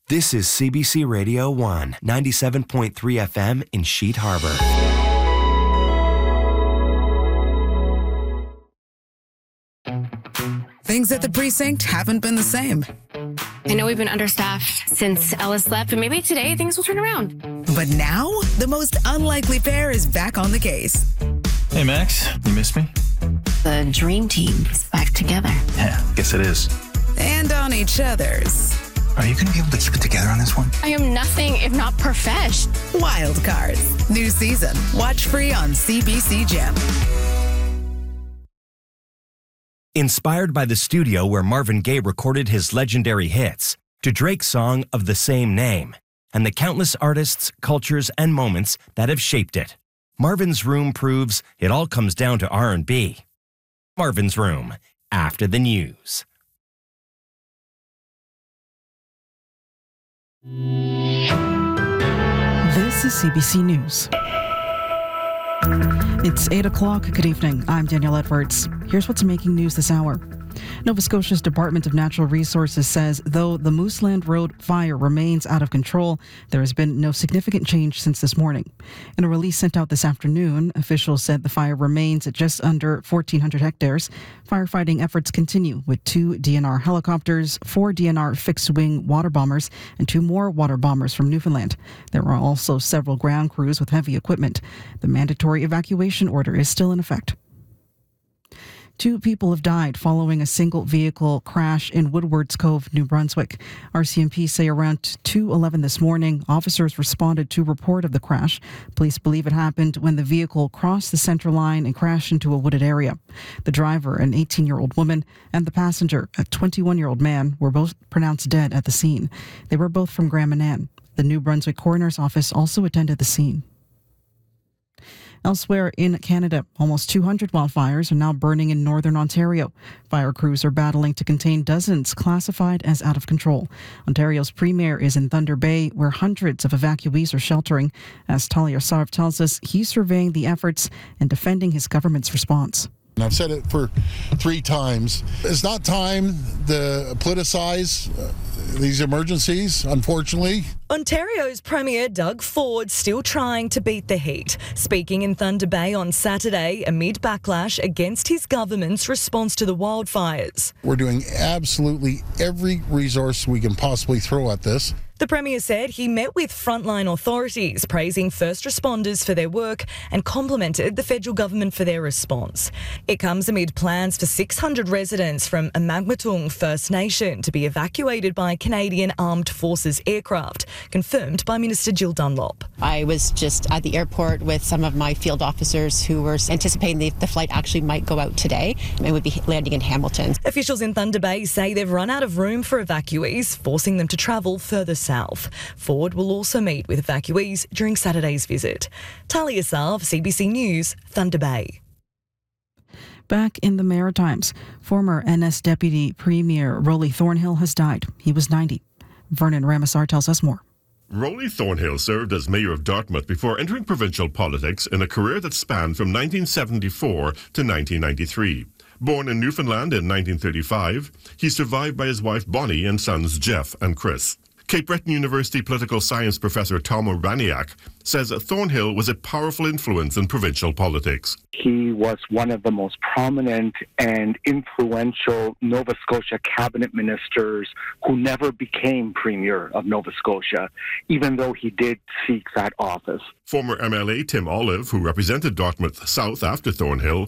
This is CBC Radio 1, 97.3 FM in Sheet Harbor. Things at the precinct haven't been the same. I know we've been understaffed since Ellis left, but maybe today things will turn around. But now, the most unlikely pair is back on the case. Hey, Max, you miss me? The dream team is back together. Yeah, guess it is. And on each other's. Are you going to be able to keep it together on this one? I am nothing if not profesh. Wild Cards. New season. Watch free on CBC Gem. Inspired by the studio where Marvin Gaye recorded his legendary hits, to Drake's song of the same name, and the countless artists, cultures, and moments that have shaped it, Marvin's Room proves it all comes down to R&B. Marvin's Room, after the news. This is CBC News. It's 8 o'clock. Good evening. I'm Danielle Edwards. Here's what's making news this hour. Nova Scotia's Department of Natural Resources says though the Mooseland Road fire remains out of control, there has been no significant change since this morning. In a release sent out this afternoon, officials said the fire remains at just under 1,400 hectares. Firefighting efforts continue with 2 DNR helicopters, 4 DNR fixed-wing water bombers, and 2 more water bombers from Newfoundland. There are also several ground crews with heavy equipment. The mandatory evacuation order is still in effect. 2 people have died following a single vehicle crash in Woodwards Cove, New Brunswick. RCMP say around 2:11 this morning, officers responded to report of the crash. Police believe it happened when the vehicle crossed the center line and crashed into a wooded area. The driver, an 18-year-old woman, and the passenger, a 21-year-old man, were both pronounced dead at the scene. They were both from Grand Manan. The New Brunswick Coroner's Office also attended the scene. Elsewhere in Canada, almost 200 wildfires are now burning in northern Ontario. Fire crews are battling to contain dozens classified as out of control. Ontario's premier is in Thunder Bay, where hundreds of evacuees are sheltering. As Talia Sarv tells us, he's surveying the efforts and defending his government's response. And I've said it for 3 times. It's not time to politicize these emergencies, unfortunately. Ontario's Premier Doug Ford still trying to beat the heat, speaking in Thunder Bay on Saturday amid backlash against his government's response to the wildfires. We're doing absolutely every resource we can possibly throw at this. The Premier said he met with frontline authorities, praising first responders for their work and complimented the federal government for their response. It comes amid plans for 600 residents from Amagmatung First Nation to be evacuated by Canadian Armed Forces aircraft, confirmed by Minister Jill Dunlop. I was just at the airport with some of my field officers who were anticipating the flight actually might go out today and would be landing in Hamilton. Officials in Thunder Bay say they've run out of room for evacuees, forcing them to travel further south. Ford will also meet with evacuees during Saturday's visit. Talia Sarv, CBC News, Thunder Bay. Back in the Maritimes, former NS Deputy Premier Rolly Thornhill has died. He was 90. Vernon Ramasar tells us more. Rolly Thornhill served as mayor of Dartmouth before entering provincial politics in a career that spanned from 1974 to 1993. Born in Newfoundland in 1935, he's survived by his wife Bonnie and sons Jeff and Chris. Cape Breton University political science professor Tom O'Raniak says Thornhill was a powerful influence in provincial politics. He was one of the most prominent and influential Nova Scotia cabinet ministers who never became Premier of Nova Scotia, even though he did seek that office. Former MLA Tim Olive, who represented Dartmouth South after Thornhill,